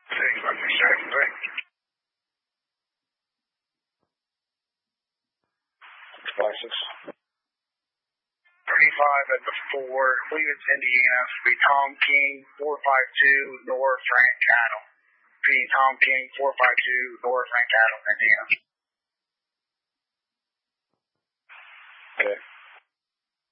See if I can say anything. 35 at the 4, Cleveland, Indiana. Be Tom King, 452 North Frank Cattle. Be Tom King, 452 North Frank Cattle, Indiana. Okay.